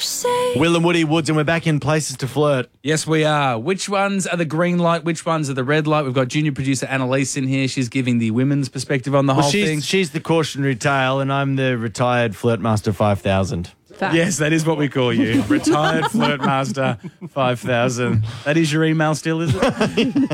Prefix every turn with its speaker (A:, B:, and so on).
A: Will and Woody Woods, and we're back in Places to Flirt.
B: Yes, we are. Which ones are the green light? Which ones are the red light? We've got junior producer Annalise in here. She's giving the women's perspective on the whole thing.
A: She's the cautionary tale, and I'm the retired Flirtmaster 5000.
B: Yes, that is what we call you. Retired Flirtmaster 5000. That is your email still, is it?